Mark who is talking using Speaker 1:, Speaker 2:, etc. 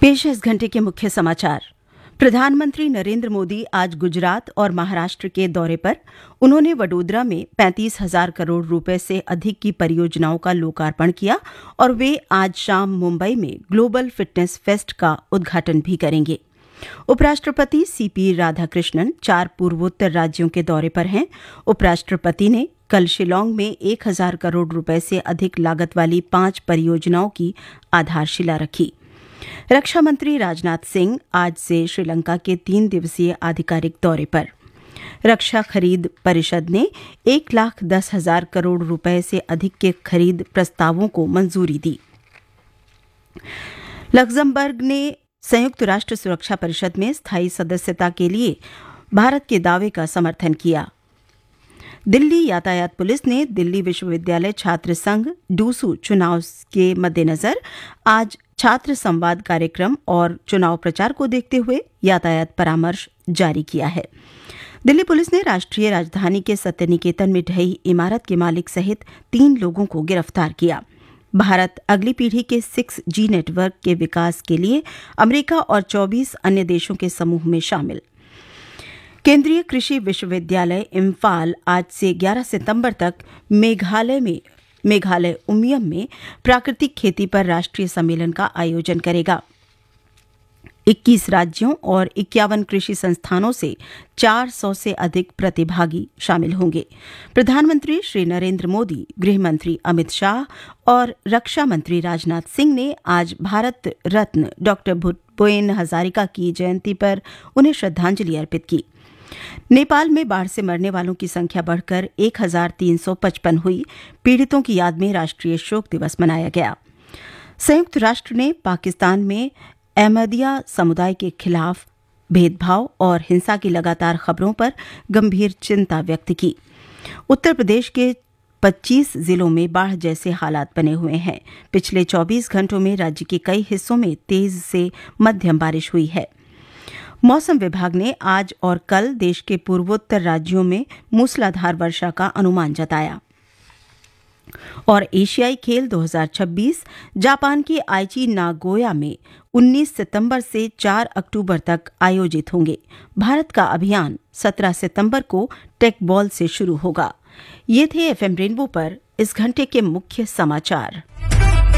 Speaker 1: पेश है इस घंटे के मुख्य समाचार। प्रधानमंत्री नरेंद्र मोदी आज गुजरात और महाराष्ट्र के दौरे पर। उन्होंने वडोदरा में 35,000 करोड़ रुपए से अधिक की परियोजनाओं का लोकार्पण किया और वे आज शाम मुंबई में ग्लोबल फिटनेस फेस्ट का उद्घाटन भी करेंगे। उपराष्ट्रपति सीपी राधाकृष्णन 4 पूर्वोत्तर राज्यों के दौरे पर हैं। उपराष्ट्रपति ने कल शिलांग में 1,000 करोड़ रुपए से अधिक लागत वाली 5 परियोजनाओं की आधारशिला रखी। रक्षा मंत्री राजनाथ सिंह आज से श्रीलंका के 3 दिवसीय आधिकारिक दौरे पर। रक्षा खरीद परिषद ने 1,10,000 करोड़ रुपए से अधिक के खरीद प्रस्तावों को मंजूरी दी। लक्जमबर्ग ने संयुक्त राष्ट्र सुरक्षा परिषद में स्थायी सदस्यता के लिए भारत के दावे का समर्थन किया। दिल्ली यातायात पुलिस ने दिल्ली विश्वविद्यालय छात्र संघ डूसू चुनाव के मद्देनजर आज छात्र संवाद कार्यक्रम और चुनाव प्रचार को देखते हुए यातायात परामर्श जारी किया है। दिल्ली पुलिस ने राष्ट्रीय राजधानी के सत्यनिकेतन में ढही इमारत के मालिक सहित 3 लोगों को गिरफ्तार किया। भारत अगली पीढ़ी के 6G नेटवर्क के विकास के लिए अमेरिका और 24 अन्य देशों के समूह में शामिल। केंद्रीय कृषि विश्वविद्यालय इम्फाल आज से 11 सितंबर तक मेघालय उमियम में प्राकृतिक खेती पर राष्ट्रीय सम्मेलन का आयोजन करेगा। 21 राज्यों और 51 कृषि संस्थानों से 400 से अधिक प्रतिभागी शामिल होंगे। प्रधानमंत्री श्री नरेंद्र मोदी, गृह मंत्री अमित शाह और रक्षा मंत्री राजनाथ सिंह ने आज भारत रत्न डॉक्टर भूपेन हजारिका की जयंती पर उन्हें श्रद्धांजलि अर्पित की। नेपाल में बाढ़ से मरने वालों की संख्या बढ़कर 1,355 हुई। पीड़ितों की याद में राष्ट्रीय शोक दिवस मनाया गया। संयुक्त राष्ट्र ने पाकिस्तान में अहमदिया समुदाय के खिलाफ भेदभाव और हिंसा की लगातार खबरों पर गंभीर चिंता व्यक्त की। उत्तर प्रदेश के 25 जिलों में बाढ़ जैसे हालात बने हुए हैं। पिछले 24 घंटों में राज्य के कई हिस्सों में तेज से मध्यम बारिश हुई है। मौसम विभाग ने आज और कल देश के पूर्वोत्तर राज्यों में मूसलाधार वर्षा का अनुमान जताया। और एशियाई खेल 2026 जापान के आइची नागोया में 19 सितंबर से 4 अक्टूबर तक आयोजित होंगे। भारत का अभियान 17 सितंबर को टेक बॉल से शुरू होगा। ये थे FM रेनबो पर इस घंटे के मुख्य समाचार।